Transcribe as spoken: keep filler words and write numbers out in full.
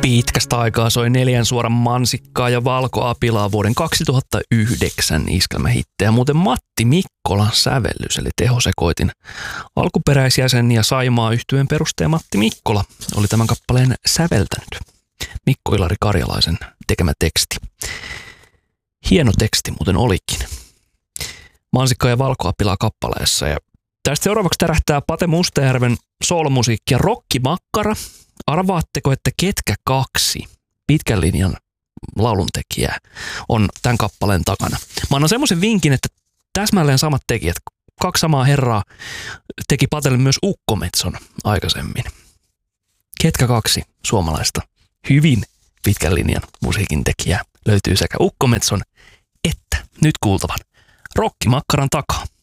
Pitkästä aikaa soi neljän suoran mansikkaa ja valkoapilaa vuoden kaksituhattayhdeksän iskelmähittejä. Muuten Matti Mikkolan sävellys, eli tehosekoitin alkuperäisjäsen ja Saimaa -yhtyeen perustaja Matti Mikkola oli tämän kappaleen säveltänyt. Mikko-Ilari Karjalaisen tekemä teksti. Hieno teksti muuten olikin. Mansikkaa ja valkoapilaa kappaleessa. Ja tästä seuraavaksi tärähtää Pate Mustajärven soolomusiikki ja rokkimakkara. Arvaatteko, että ketkä kaksi pitkän linjan lauluntekijää on tämän kappaleen takana? Mä annan semmoisen vinkin, että täsmälleen samat tekijät, kaksi samaa herraa teki Patelle myös Ukkometson aikaisemmin. Ketkä kaksi suomalaista hyvin pitkän linjan musiikin tekijää löytyy sekä Ukkometson että nyt kuultavan rokkimakkaran takaa?